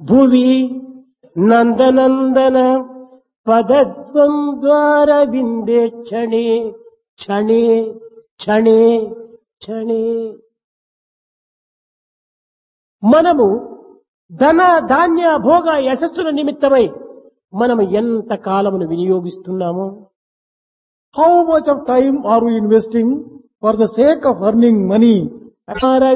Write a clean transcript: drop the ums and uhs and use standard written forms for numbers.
భువి నందనందన పదద్వం ద్వార విందే క్షణే క్షణే క్షణే క్షణే. మనము ధన ధాన్య భోగ యశస్సుల నిమిత్తమై మనము ఎంత కాలమును వినియోగిస్తున్నామో, How much of time are we investing for the sake of earning money?